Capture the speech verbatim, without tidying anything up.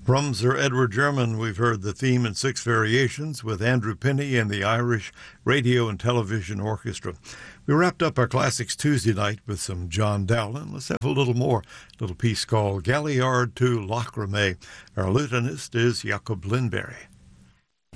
From Sir Edward German, we've heard the theme in six variations with Andrew Pinney and the Irish Radio and Television Orchestra. We wrapped up our Classics Tuesday night with some John Dowland. Let's have a little more, a little piece called Galliard to Lachrimée. Our lutenist is Jacob Lindberg.